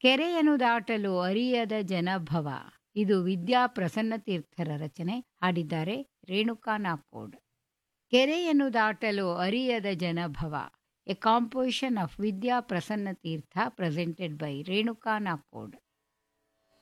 ಕೆರೆಯನ್ನು ದಾಟಲು ಅರಿಯದ ಜನಭವ. ಇದು ವಿದ್ಯಾ ಪ್ರಸನ್ನ ತೀರ್ಥರ ರಚನೆ. ಹಾಡಿದ್ದಾರೆ ರೇಣುಕಾ ನಾಕೋಡ್. ಕೆರೆಯನ್ನು ದಾಟಲು ಅರಿಯದ ಜನಭವ, A composition of Vidya Prasanna Tirtha, presented by Renuka Nakod.